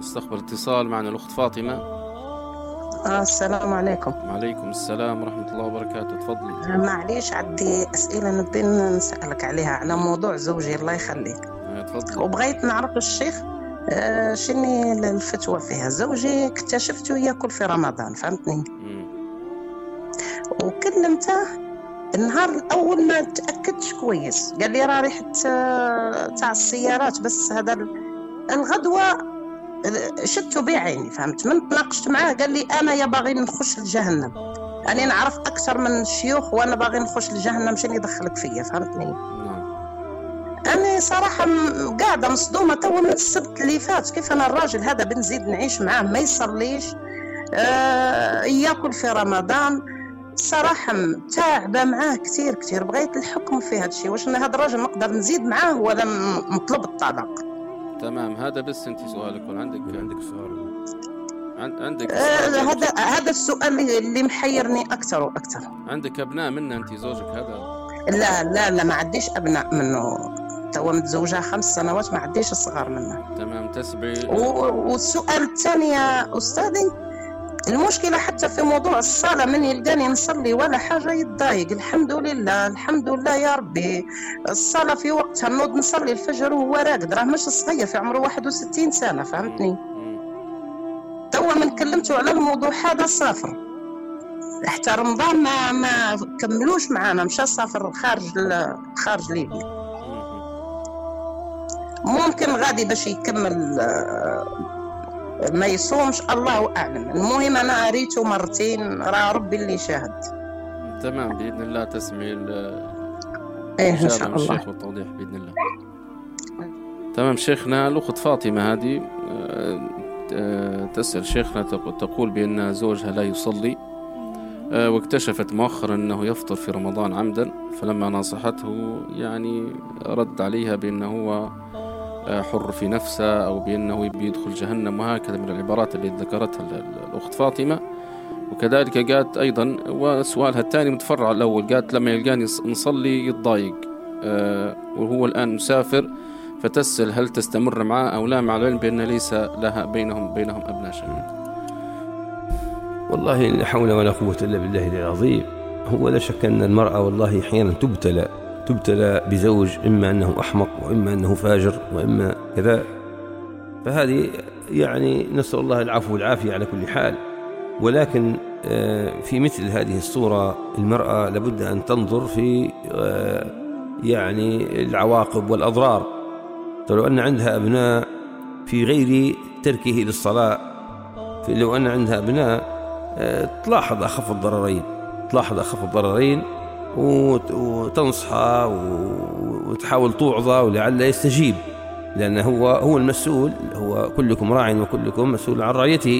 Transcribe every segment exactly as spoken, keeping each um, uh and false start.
نستقبل اتصال معنا الأخت فاطمة. آه السلام عليكم. وعليكم السلام ورحمة الله وبركاته. تفضلي. آه معليش عندي أسئلة نبي نسألك عليها على موضوع زوجي الله يخليك. آه تفضلي. وبغيت نعرف الشيخ آه شني الفتوى فيها. زوجي اكتشفته ياكل في رمضان فهمتني. مم. وكلمته النهار الأول ما تأكدش كويس، قال لي راه ريحة تاع السيارات، بس هذا الغدوة شدته بعيني فهمت. من تناقشت معاه قال لي أنا يا باغي نخش لجهنم، أنا نعرف أكثر من الشيوخ وأنا باغي نخش لجهنم، شنو يدخلك فيا فهمتني. نعم. أنا صراحة قاعدة مصدومة تو من السبت اللي فات، كيف أنا الراجل هذا بنزيد نعيش معاه ما يصليش، آه ياكل في رمضان، صراحة تعبة معاه كتير كتير. بغيت الحكم في هذا الشيء، واش أنا هذا الراجل نقدر نزيد معاه ولا نطلب الطلاق؟ تمام. هذا بس أنت سؤالك ولا عندك عندك سؤال؟ عندك آه هذا هذا السؤال اللي محيرني أكثر وأكثر. عندك أبناء منه أنت زوجك هذا؟ لا لا لا ما عنديش أبناء منه، تو متزوجة خمس سنوات ما عنديش الصغار منه. تمام. تسبعي. والسؤال الثاني يا أستاذي، المشكلة حتى في موضوع الصلاة، من يلقاني نصلي ولا حاجة يتضايق. الحمد لله الحمد لله يا ربي، الصلاة في وقتها، نوض نصلي الفجر وهو راقد، راه مش صغير في عمره واحد وستين سنة فهمتني. توا من كلمته على الموضوع هذا سافر حتى رمضان ما ما كملوش معانا، مشى سافر خارج خارج ليبيا، ممكن غادي باش يكمل ما يصومش الله أعلم. المهم أنا أريته مرتين، راه ربي اللي شاهد. تمام بإذن الله تسمعي إيه إن شاء الله الشيخ والتوضيح بإذن الله. تمام. شيخنا الأخت فاطمة هذه تسأل شيخنا، تقول بأن زوجها لا يصلي واكتشفت مؤخرا أنه يفطر في رمضان عمدا، فلما نصحته يعني رد عليها بأنه هو حر في نفسه أو بأنه بيدخل جهنم، وهكذا من العبارات اللي ذكرتها الأخت فاطمة. وكذلك قالت أيضا، وسؤالها الثاني متفرع الأول، قالت لما يلقاني نصلي يتضايق وهو الآن مسافر، فتسأل هل تستمر معه أو لا، مع العلم بأن ليس لها بينهم بينهم أبناء شيء. والله لا حول ولا قوة إلا بالله العظيم. هو لا شك أن المرأة والله أحيانا تبتلى تبتلى بزوج إما أنه أحمق وإما أنه فاجر وإما كذا، فهذه يعني نسأل الله العفو والعافية على كل حال. ولكن في مثل هذه الصورة المرأة لابد أن تنظر في يعني العواقب والأضرار. لو أن عندها أبناء في غير تركه للصلاة، لو أن عندها أبناء تلاحظ أخف الضررين تلاحظ أخف الضررين وتنصحه وتحاول توعظه ولعل يستجيب، لأنه هو هو المسؤول، هو كلكم راع وكلكم مسؤول عن رعيته،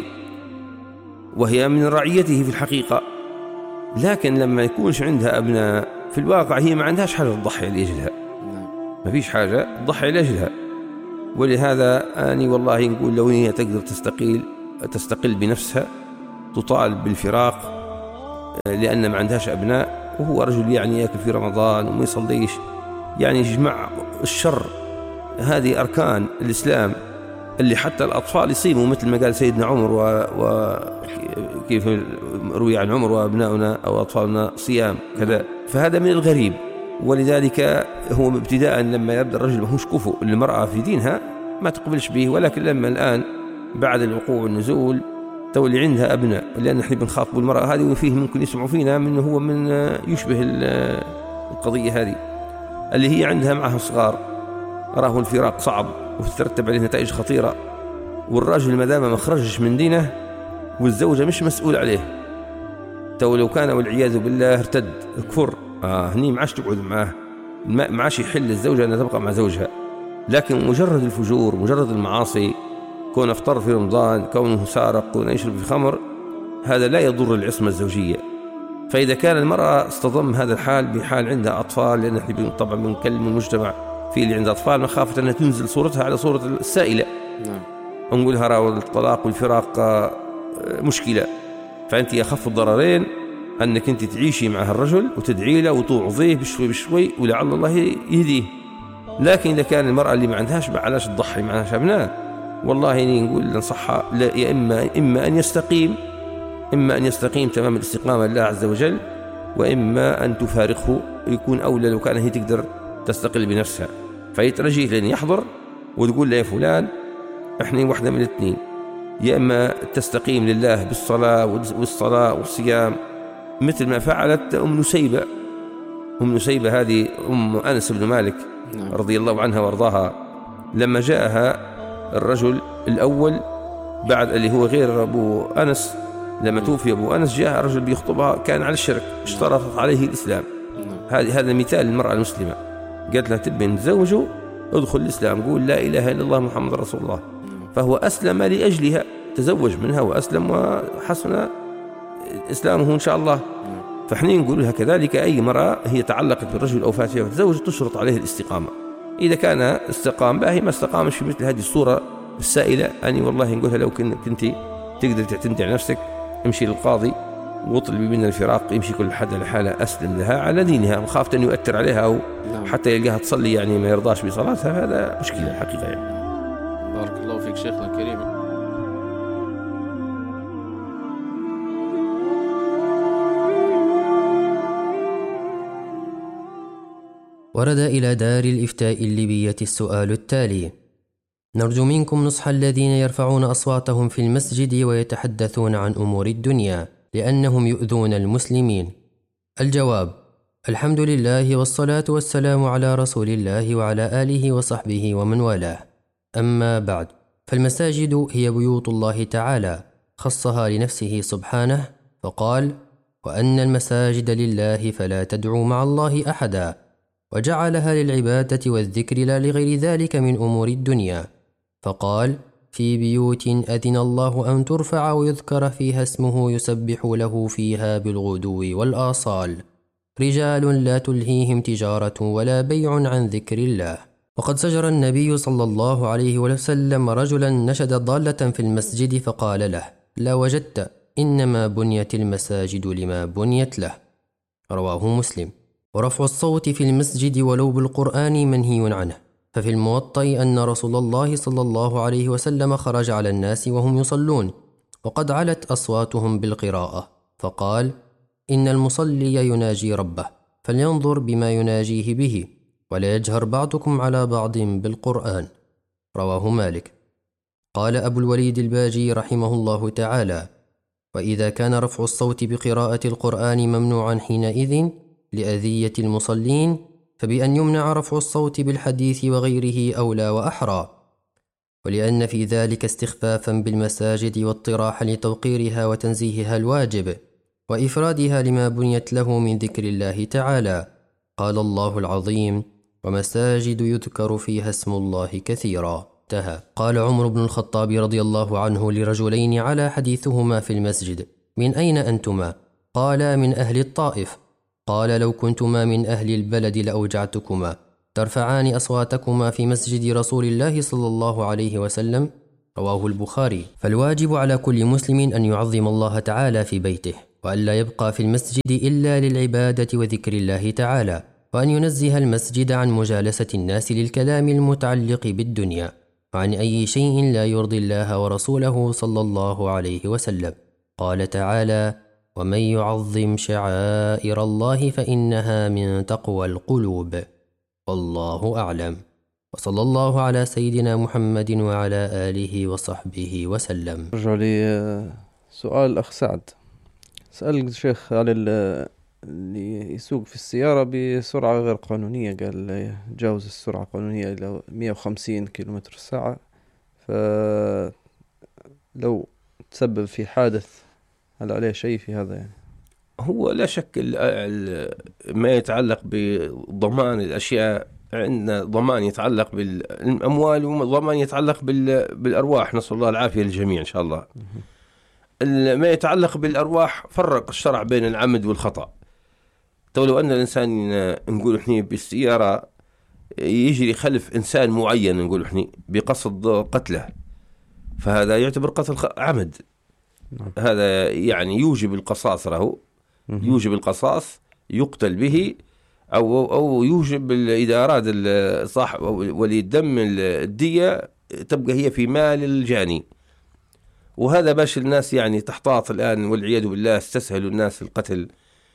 وهي من رعيته في الحقيقة. لكن لما يكونش عندها أبناء في الواقع هي ما عندهاش حاجة تضحي لأجلها، ما فيش حاجة تضحي لأجلها. ولهذا أنا والله نقول لو هي تقدر تستقيل تستقل بنفسها، تطالب بالفراق لأن ما عندهاش أبناء، وهو رجل يعني يأكل في رمضان وما يصليش، يعني يجمع الشر. هذه أركان الإسلام اللي حتى الأطفال يصيموا، مثل ما قال سيدنا عمر وكيف روي عن عمر وأبناؤنا أو أطفالنا صيام كذا، فهذا من الغريب. ولذلك هو ابتداء لما يبدأ الرجل ماهوش كفؤ للمرأة في دينها ما تقبلش به، ولكن لما الآن بعد الوقوع والنزول تولي عندها أبناء، لأن نحن بنخاطب المرأة هذه وفيه ممكن يسمعوا فينا منه هو من يشبه القضية هذه اللي هي عندها معها صغار، راه الفراق صعب وتترتب عليه نتائج خطيرة، والراجل ما دام ما خرجش من دينه والزوجة مش مسؤول عليه، تو لو كان والعياذ بالله ارتد كفر آه هني معاش تقعد معاه، معاش يحل الزوجة أن تبقى مع زوجها. لكن مجرد الفجور، مجرد المعاصي، كون افطر في رمضان، كونه سارق، كونه يشرب في خمر، هذا لا يضر العصمة الزوجية. فإذا كان المرأة استضم هذا الحال بحال عندها أطفال، لأن احنا طبعا بنكلم المجتمع في اللي عندها أطفال مخافة أنها تنزل صورتها على صورة السائلة، نعم، ونقولها راو الطلاق والفراق مشكلة. فأنت أخف الضررين أنك أنت تعيشي مع الرجل وتدعي له وتوعظيه بشوي بشوي ولعل الله يهديه. لكن إذا كان المرأة اللي ما عندهاش علاش تضحي، ما عندهاش أبناء، والله إني نقول نصحها يا إما إما أن يستقيم إما أن يستقيم تمام الاستقامة لله عز وجل، وإما أن تفارقه، يكون أولى لو كان هي تقدر تستقل بنفسها، فيترجيه لأن يحضر وتقول له يا فلان إحنا واحدة من الاثنين، يا إما تستقيم لله بالصلاة والصلاة والصيام مثل ما فعلت أم نسيبة. أم نسيبة هذه أم أنس بن مالك رضي الله عنها وارضاها، لما جاءها الرجل الأول بعد اللي هو غير أبو أنس، لما توفي أبو أنس جاء رجل بيخطبها كان على الشرك، اشترطت عليه الإسلام. هذا مثال للمرأة المسلمة، قالت له تبي نتزوجه ادخل الإسلام، قول لا إله إلا الله محمد رسول الله، فهو أسلم لأجلها، تزوج منها وأسلم وحسن إسلامه إن شاء الله. فحين نقول لها كذلك أي مرأة هي تعلقت بالرجل أو فات فيها وتزوج تشرط عليه الاستقامة، إذا كان استقام باهي، ما استقامش في مثل هذه الصورة السائلة أني والله نقولها لو كنت تقدر تعتمد على نفسك امشي للقاضي واطلبي منها الفراق، يمشي كل حد لحاله، أسلم لها على دينها وخافت أن يؤثر عليها أو حتى يلقاها تصلي يعني ما يرضاش بصلاتها، هذا مشكلة الحقيقة يعني. بارك الله فيك شيخنا الكريم. ورد إلى دار الإفتاء الليبية السؤال التالي: نرجو منكم نصح الذين يرفعون أصواتهم في المسجد ويتحدثون عن أمور الدنيا لأنهم يؤذون المسلمين. الجواب: الحمد لله والصلاة والسلام على رسول الله وعلى آله وصحبه ومن والاه. أما بعد، فالمساجد هي بيوت الله تعالى خصها لنفسه سبحانه فقال: وأن المساجد لله فلا تدعوا مع الله أحدا، وجعلها للعبادة والذكر لا لغير ذلك من أمور الدنيا، فقال: في بيوت أذن الله أن ترفع ويذكر فيها اسمه يسبح له فيها بالغدو والآصال، رجال لا تلهيهم تجارة ولا بيع عن ذكر الله. وقد زجر النبي صلى الله عليه وسلم رجلا نشد ضالة في المسجد فقال له: لا وجدت، إنما بنيت المساجد لما بنيت له. رواه مسلم. ورفع الصوت في المسجد ولو بالقرآن منهي عنه، ففي الموطأ أن رسول الله صلى الله عليه وسلم خرج على الناس وهم يصلون وقد علت أصواتهم بالقراءة، فقال: إن المصلي يناجي ربه فلينظر بما يناجيه به، ولا يجهر بعضكم على بعض بالقرآن. رواه مالك. قال أبو الوليد الباجي رحمه الله تعالى: وإذا كان رفع الصوت بقراءة القرآن ممنوعا حينئذ لأذية المصلين، فبأن يمنع رفع الصوت بالحديث وغيره أولى وأحرى، ولأن في ذلك استخفافا بالمساجد واطراحا لتوقيرها وتنزيهها الواجب وإفرادها لما بنيت له من ذكر الله تعالى. قال الله العظيم: ومساجد يذكر فيها اسم الله كثيرا. انتهى. قال عمر بن الخطاب رضي الله عنه لرجلين على حديثهما في المسجد: من أين أنتما؟ قالا: من أهل الطائف. قال: لو كنتما من أهل البلد لأوجعتكما، ترفعان أصواتكما في مسجد رسول الله صلى الله عليه وسلم. رواه البخاري. فالواجب على كل مسلم أن يعظم الله تعالى في بيته، وأن لا يبقى في المسجد إلا للعبادة وذكر الله تعالى، وأن ينزه المسجد عن مجالسة الناس للكلام المتعلق بالدنيا وعن أي شيء لا يرضي الله ورسوله صلى الله عليه وسلم. قال تعالى: ومن يعظم شعائر الله فإنها من تقوى القلوب. والله أعلم، وصلى الله على سيدنا محمد وعلى آله وصحبه وسلم. رجع لي سؤال الأخ سعد، سأل الشيخ على اللي يسوق في السيارة بسرعة غير قانونية، قال جاوز السرعة القانونية إلى مئة وخمسين كيلومتر في الساعة، فلو تسبب في حادث هل عليه شيء في هذا؟ يعني هو لا شك ما يتعلق بضمان الأشياء، عندنا ضمان يتعلق بالأموال وضمان يتعلق بالأرواح، نسأل الله العافية للجميع إن شاء الله. ما يتعلق بالأرواح فرق الشرع بين العمد والخطأ. تو لو أن الإنسان نقول إحنا بالسيارة يجري خلف إنسان معين نقول إحنا بقصد قتله، فهذا يعتبر قتل عمد. هذا يعني يوجب القصاص، له يوجب القصاص، يقتل به، أو أو يوجب إذا أراد صاحب ولي الدم الدية تبقى هي في مال الجاني. وهذا باش الناس يعني تحتاط الآن والعياذ بالله، استسهلوا الناس القتل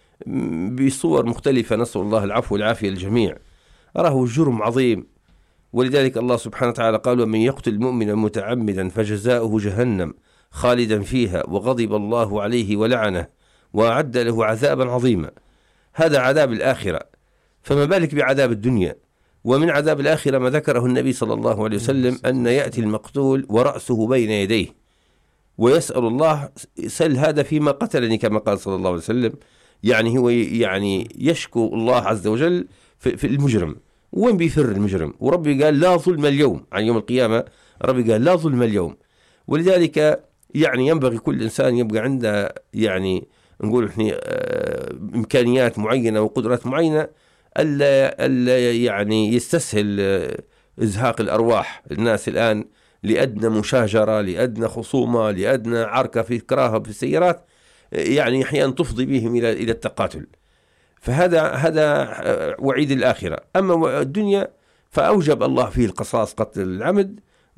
بصور مختلفة، نسأل الله العفو والعافية للجميع. راه جرم عظيم، ولذلك الله سبحانه وتعالى قال: ومن يقتل مؤمنا متعمدا فجزاؤه جهنم خالدا فيها وغضب الله عليه ولعنه وأعد له عذابا عظيما. هذا عذاب الآخرة، فما بالك بعذاب الدنيا. ومن عذاب الآخرة ما ذكره النبي صلى الله عليه وسلم أن يأتي المقتول ورأسه بين يديه ويسأل الله: سل هذا فيما قتلني، كما قال صلى الله عليه وسلم. يعني هو يعني يشكو الله عز وجل في المجرم. وين بيفر المجرم؟ وربي قال: لا ظلم اليوم، عن يوم القيامة ربي قال: لا ظلم اليوم. ولذلك يعني ينبغي كل إنسان يبقى عنده يعني نقول إحنا إمكانيات معينة وقدرات معينة، ألا ألا يعني يستسهل إزهاق الأرواح. الناس الآن لأدنى مشاجرة، لأدنى خصومة، لأدنى عركة في كراهة في السيارات، يعني أحيانا تفضي بهم إلى إلى التقاتل. فهذا هذا وعيد الآخرة. أما الدنيا فأوجب الله فيه القصاص، قتل العمد،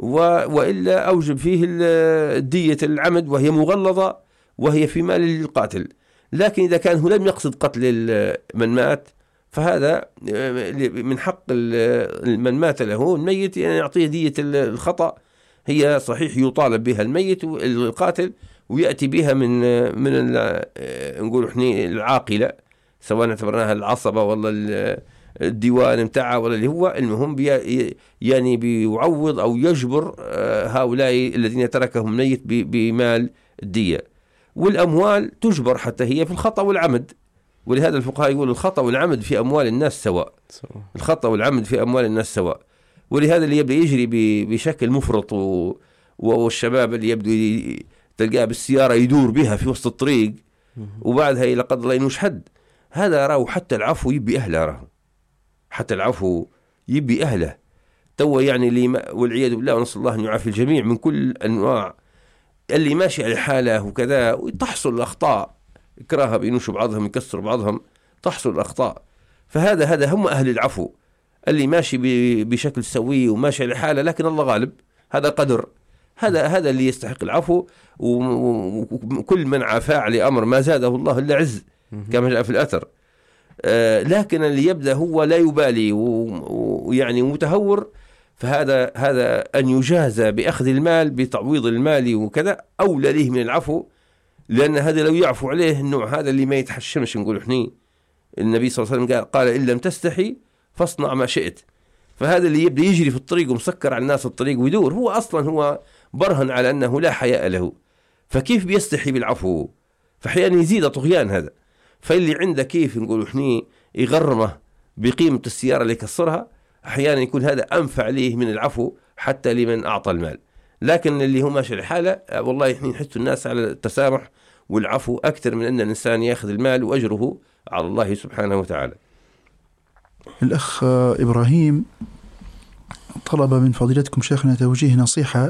وإلا أوجب فيه الدية العمد، وهي مغلظة وهي في مال القاتل. لكن إذا كان هو لم يقصد قتل من مات، فهذا من حق من مات له الميت يعني يعطيه دية الخطأ. هي صحيح يطالب بها الميت القاتل، ويأتي بها من من نقول احنا العاقلة، سواء اعتبرناها العصبة ولا الديوان متاعها ولا اللي هو المهم بي يعني بيعوض أو يجبر هؤلاء الذين تركهم ميت بمال الدية. والأموال تجبر حتى هي في الخطأ والعمد. ولهذا الفقهاء يقول الخطأ والعمد في أموال الناس سواء. الخطأ والعمد في أموال الناس سواء. ولهذا اللي يبدأ يجري بشكل مفرط والشباب اللي يبدو تلقاه بالسيارة يدور بها في وسط الطريق وبعدها إلى قدر الله ينوش حد، هذا راه حتى العفو يبي أهله، راه حتى العفو يبي أهله. تو يعني اللي والعياذ بالله ونسأل الله أن يعافي الجميع من كل أنواع اللي ماشي على حاله وكذا، وتحصل الأخطاء، كراهة بينوشوا بعضهم، يكسروا بعضهم، تحصل الأخطاء. فهذا هذا هم أهل العفو، اللي ماشي بشكل سوي وماشي على حاله لكن الله غالب، هذا قدر، هذا هذا اللي يستحق العفو. وكل من عفا على أمر ما زاده الله إلا عز، كما جاء في الأثر. آه لكن اللي يبدأ هو لا يبالي ويعني متهور، فهذا هذا أن يجازى بأخذ المال بتعويض المال وكذا أولى له من العفو. لأن هذا لو يعفو عليه النوع هذا اللي ما يتحشمش، نقول إحنا النبي صلى الله عليه وسلم قال, قال إن لم تستحي فاصنع ما شئت. فهذا اللي يبدأ يجري في الطريق ومسكر على الناس الطريق ويدور، هو أصلا هو برهن على أنه لا حياء له، فكيف بيستحي بالعفو؟ فأحيانا يزيد طغيان هذا. فاللي عنده كيف نقول إحنا يغرمه بقيمة السيارة اللي يكسرها، أحيانا يكون هذا أنفع ليه من العفو حتى لمن أعطى المال. لكن اللي هو ماشي الحالة والله إحنا نحث الناس على التسامح والعفو أكثر من أن الإنسان يأخذ المال وأجره على الله سبحانه وتعالى. الأخ إبراهيم طلب من فضيلتكم شيخنا توجيه نصيحة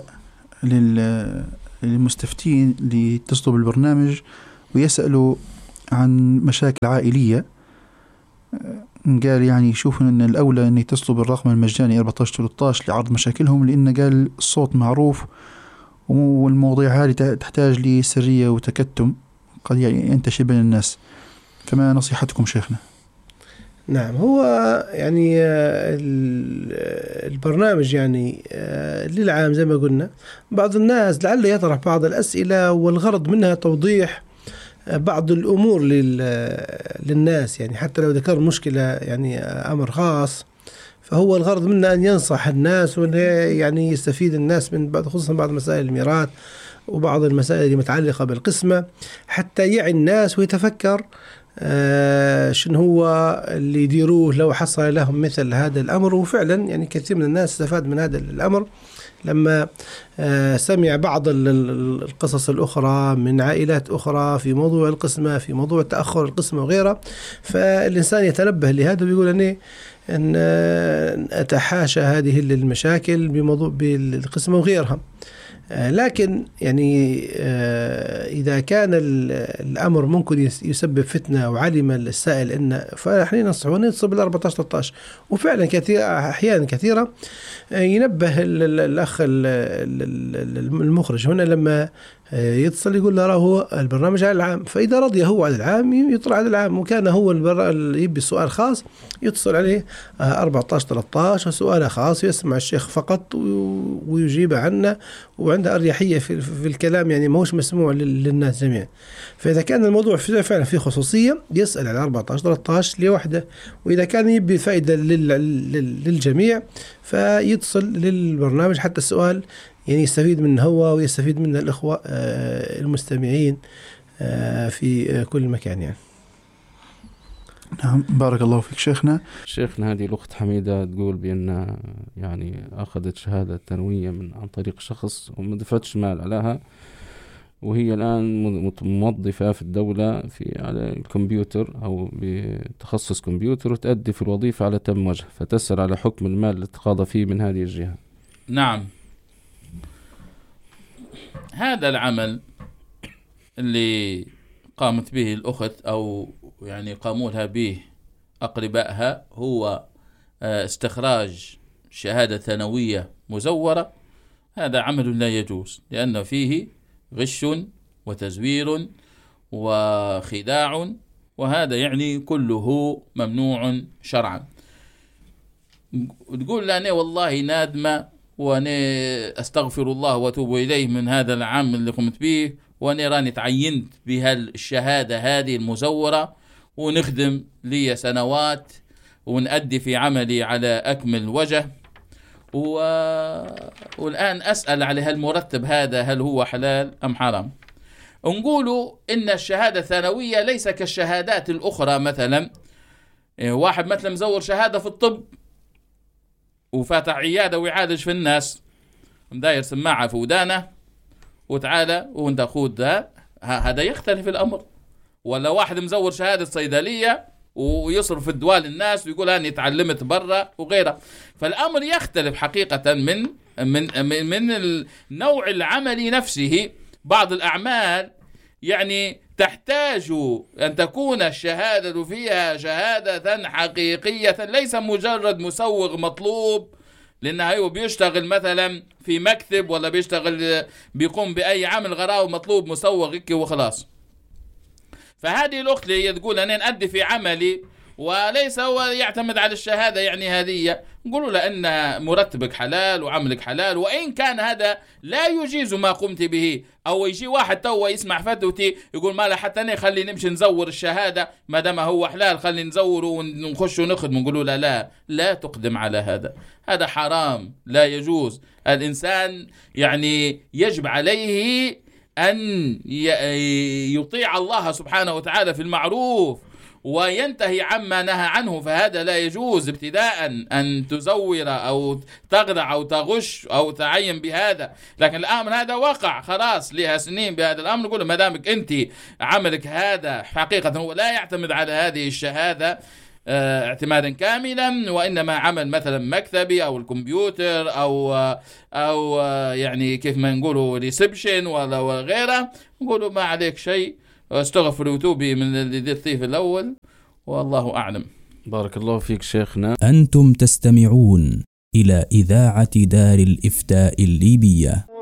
للمستفتين اللي يتصلوا بالبرنامج ويسألوا عن مشاكل عائلية. قال يعني يشوفون أن الأولى أن يتصلوا بالرقم المجاني أربعة عشر ثلاثة عشر لعرض مشاكلهم، لأن قال الصوت معروف والمواضيع هذه تحتاج لسرية وتكتم قد يعني ينتشر بين الناس. فما نصيحتكم شيخنا؟ نعم، هو يعني البرنامج يعني للعام زي ما قلنا، بعض الناس لعل يطرح بعض الأسئلة والغرض منها توضيح بعض الأمور للناس، يعني حتى لو ذكر مشكلة يعني أمر خاص، فهو الغرض منه أن ينصح الناس وأن يعني يستفيد الناس من بعض، خصوصا بعض مسائل الميراث وبعض المسائل المتعلقة بالقسمة، حتى يعي الناس ويتفكر آه شنو هو اللي يديروه لو حصل لهم مثل هذا الأمر. وفعلا يعني كثير من الناس استفاد من هذا الأمر لما آه سمع بعض القصص الأخرى من عائلات أخرى في موضوع القسمة، في موضوع تأخر القسمة وغيرها. فالإنسان يتنبه لهذا ويقول أني أن أتحاشى هذه المشاكل بموضوع بالقسمة وغيرها. لكن يعني إذا كان الأمر ممكن يسبب فتنة وعلم السائل إن فنحن ننصحه يتصل بال أربعة عشر ثلاثة عشر. وفعلا كثير أحيانا كثيرة ينبه الأخ المخرج هنا لما يتصل يقول له هو البرنامج على العام، فإذا رضي هو على العام يطلع على العام، وكان هو اللي يبي السؤال خاص يتصل عليه أربعة عشر ثلاثة عشر سؤال خاص يسمع الشيخ فقط ويجيب عنه، وعنده أريحية في, في الكلام، يعني ما هوش مسموع للناس جميعا. فإذا كان الموضوع فعلا فيه خصوصية يسأل على أربعة عشر ثلاثة عشر لوحده، وإذا كان يبي فائدة للجميع فيتصل للبرنامج حتى السؤال يعني يستفيد منه هو ويستفيد منه الإخوة المستمعين في كل مكان يعني. نعم بارك الله فيك شيخنا. شيخنا هذه الأخت حميدة تقول بأن يعني أخذت شهادة ثانوية من عن طريق شخص وما دفعتش مال عليها، وهي الآن موظفة في الدولة في على الكمبيوتر أو بتخصص كمبيوتر، وتأدي في الوظيفة على تم وجه، فتسأل على حكم المال اللي تقاضى فيه من هذه الجهة. نعم، هذا العمل اللي قامت به الأخت أو يعني قاموا لها به أقربائها هو استخراج شهادة ثانوية مزورة. هذا عمل لا يجوز، لأن فيه غش وتزوير وخداع، وهذا يعني كله ممنوع شرعا. تقول لأني والله نادمة وأنا أستغفر الله وأتوب إليه من هذا العام اللي قمت به، وأنا راني تعينت بها الشهادة هذه المزورة ونخدم لي سنوات ونأدي في عملي على أكمل وجه، و... والآن أسأل على هالمرتب هذا هل هو حلال أم حرام؟ نقولوا إن الشهادة الثانوية ليس كالشهادات الأخرى. مثلا واحد مثلا مزور شهادة في الطب وفاتح عيادة ويعالج في الناس، مداير سماعة في ودانه وتعالى وانت خود ده، هذا يختلف الأمر. ولا واحد مزور شهادة صيدلية ويصرف الدواء للناس ويقول أني تعلمت برا وغيره. فالأمر يختلف حقيقة من من من النوع العملي نفسه. بعض الأعمال يعني تحتاج أن تكون الشهادة فيها شهادة حقيقية، ليس مجرد مسوغ مطلوب، لأنه هو بيشتغل مثلا في مكتب ولا بيشتغل بيقوم بأي عمل غراء مطلوب مسوغ وخلاص. فهذه الأخت اللي تقول أنا نأدي في عملي وليس هو يعتمد على الشهادة، يعني هذه نقولوا لأن مرتبك حلال وعملك حلال، وإن كان هذا لا يجيز ما قمت به. أو يجي واحد تو يسمع فتوتي يقول ما لا حتى أنا خلي نمشي نزور الشهادة ما دام هو حلال، خلي نزوره ونخش ونخدم. نقولوا لا لا لا تقدم على هذا، هذا حرام لا يجوز. الإنسان يعني يجب عليه أن يطيع الله سبحانه وتعالى في المعروف وينتهي عما نهى عنه، فهذا لا يجوز ابتداء أن تزور أو تغدع أو تغش أو تعين بهذا. لكن الأمر هذا وقع خلاص لها سنين بهذا الأمر، نقول ما دامك أنت عملك هذا حقيقة هو لا يعتمد على هذه الشهادة اه اعتمادا كاملا، وإنما عمل مثلا مكتبي أو الكمبيوتر أو أو يعني كيف ما نقولوا ريسبشن ولا غيره، نقولوا ما عليك شيء، واستغفر وتوبي من اللي درتيه في الأول، والله أعلم. بارك الله فيك شيخنا. أنتم تستمعون إلى إذاعة دار الإفتاء الليبية.